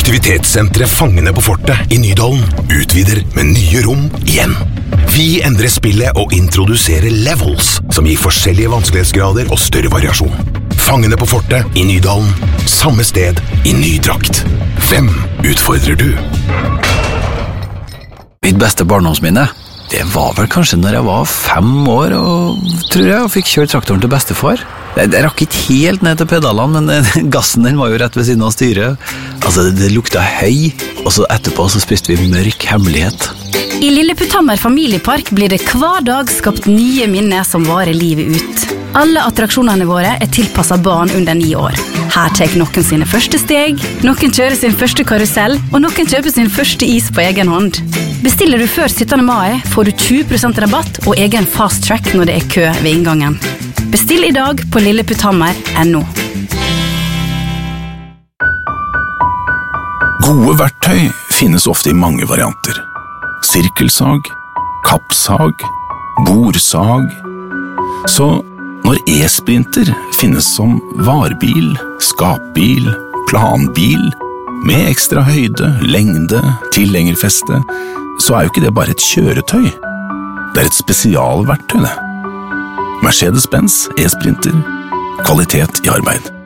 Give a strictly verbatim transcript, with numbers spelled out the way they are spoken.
Aktivitetssenteret Fangene på Fortet i Nydalen utvider med nye rom igjen. Vi endrer spillet og introduserer levels, som gir forskjellige vanskelighetsgrader og større variasjon. Fangene på Fortet i Nydalen, samme sted i ny drakt. Hvem utfordrer du? Mitt beste barndomsminne, det var vel kanskje når jeg var fem år, og tror jeg, og fikk kjørt traktoren til bestefar. Jeg, jeg rakk ikke helt ned til pedalene, men gassen den var jo rett ved siden av styret. Altså, det, det lukta høy, og så etterpå så spiste vi mørk hemmelighet. I Lilleputthammer familiepark blir det hver dag skapt nye minner som varer livet ut. Alle attraksjonene våre er tilpasset barn under ni år. Her tar noen sine første steg, noen kjører sin første karusell, og noen kjøper sin første is på egen hånd. Bestiller du før syttende mai, får du tjue prosent rabatt og egen fast track når det er kø ved inngangen. Bestill i dag på lilleputthammer punktum no. Gode verktøy finnes ofte i mange varianter. Sirkelsag, kappsag, borsag. Så når e-sprinter finnes som varebil, skapbil, planbil, med ekstra høyde, lengde, tilhengerfeste, så er jo ikke det bare et kjøretøy. Det er et spesialverktøy, det. Mercedes-Benz e-sprinter. Kvalitet i arbeid.